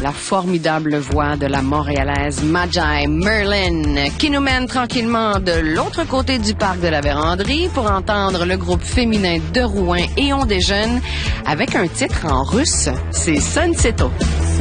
la formidable voix de la Montréalaise Majai Merlin, qui nous mène tranquillement de l'autre côté du parc de la Vérandrie pour entendre le groupe féminin de Rouen Et on déjeune avec un titre en russe, c'est Sunseto.